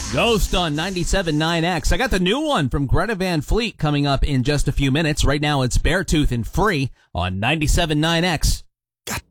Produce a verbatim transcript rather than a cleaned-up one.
Ghost on ninety-seven point nine X. I got the new one from Greta Van Fleet coming up in just a few minutes. Right now it's Beartooth and Free on ninety-seven point nine X.